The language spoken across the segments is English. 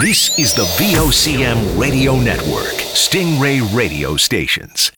This is the VOCM Radio Network, Stingray Radio Stations.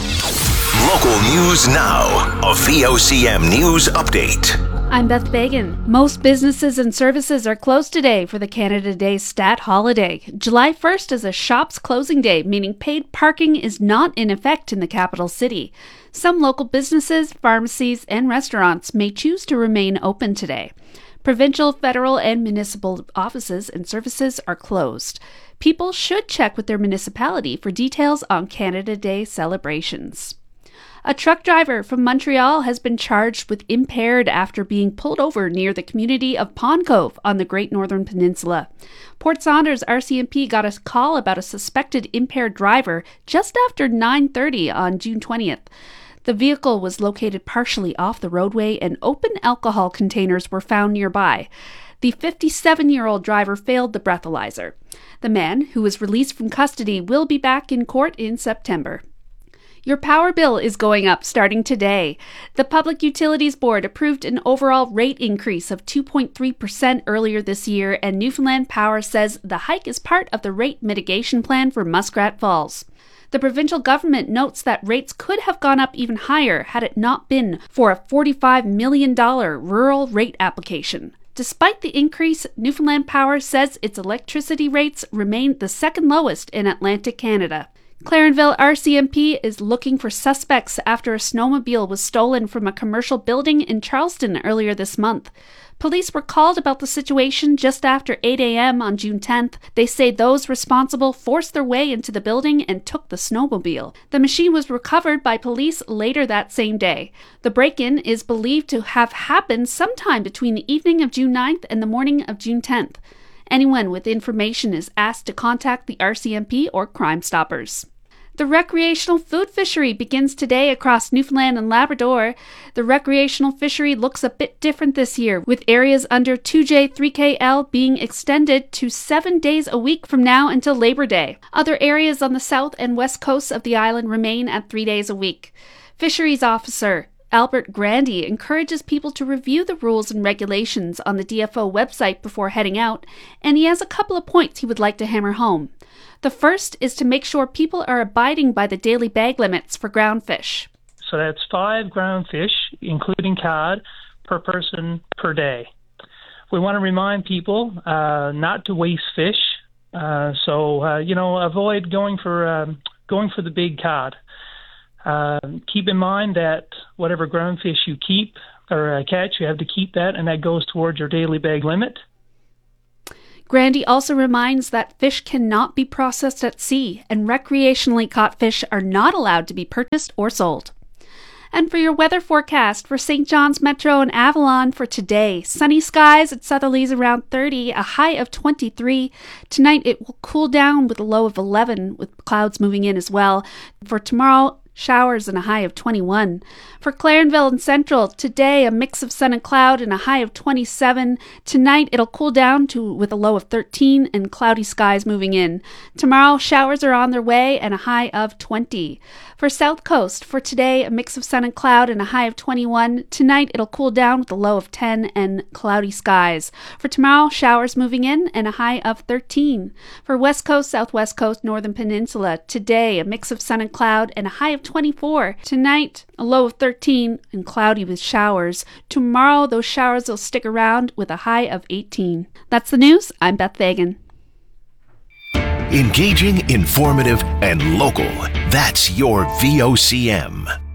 Local news now, a VOCM news update. I'm Beth Bagan. Most businesses and services are closed today for the Canada Day Stat holiday. July 1st is a shops closing day, meaning paid parking is not in effect in the capital city. Some local businesses, pharmacies, and restaurants may choose to remain open today. Provincial, federal, and municipal offices and services are closed. People should check with their municipality for details on Canada Day celebrations. A truck driver from Montreal has been charged with impaired after being pulled over near the community of Pond Cove on the Great Northern Peninsula. Port Saunders RCMP got a call about a suspected impaired driver just after 9:30 on June 20th. The vehicle was located partially off the roadway and open alcohol containers were found nearby. The 57-year-old driver failed the breathalyzer. The man, who was released from custody, will be back in court in September. Your power bill is going up starting today. The Public Utilities Board approved an overall rate increase of 2.3% earlier this year, and Newfoundland Power says the hike is part of the rate mitigation plan for Muskrat Falls. The provincial government notes that rates could have gone up even higher had it not been for a $45 million rural rate application. Despite the increase, Newfoundland Power says its electricity rates remain the second lowest in Atlantic Canada. Clarenville RCMP is looking for suspects after a snowmobile was stolen from a commercial building in Charleston earlier this month. Police were called about the situation just after 8 a.m. on June 10th. They say those responsible forced their way into the building and took the snowmobile. The machine was recovered by police later that same day. The break-in is believed to have happened sometime between the evening of June 9th and the morning of June 10th. Anyone with information is asked to contact the RCMP or Crime Stoppers. The recreational food fishery begins today across Newfoundland and Labrador. The recreational fishery looks a bit different this year, with areas under 2J 3KL being extended to 7 days a week from now until Labor Day. Other areas on the south and west coasts of the island remain at 3 days a week. Fisheries Officer Albert Grandy encourages people to review the rules and regulations on the DFO website before heading out, and he has a couple of points he would like to hammer home. The first is to make sure people are abiding by the daily bag limits for ground fish. So that's 5 ground fish, including cod, per person per day. We want to remind people not to waste fish. Avoid going for the big cod. Keep in mind that whatever ground fish you keep or catch, you have to keep that, and that goes towards your daily bag limit. Grandy also reminds that fish cannot be processed at sea, and recreationally caught fish are not allowed to be purchased or sold. And for your weather forecast for St. John's Metro and Avalon for today, sunny skies at southerlies around 30, a high of 23. Tonight it will cool down with a low of 11, with clouds moving in as well. For tomorrow, showers and a high of 21. For Clarenville and Central, today a mix of sun and cloud and a high of 27. Tonight it'll cool down with a low of 13 and cloudy skies moving in. Tomorrow showers are on their way and a high of 20. For South Coast, for today a mix of sun and cloud and a high of 21. Tonight it'll cool down with a low of 10 and cloudy skies. For tomorrow, showers moving in and a high of 13. For West Coast, Southwest Coast, Northern Peninsula, today a mix of sun and cloud and a high of 24. Tonight, a low of 13 and cloudy with showers. Tomorrow, those showers will stick around with a high of 18. That's the news. I'm Beth Vagan. Engaging, informative, and local. That's your VOCM.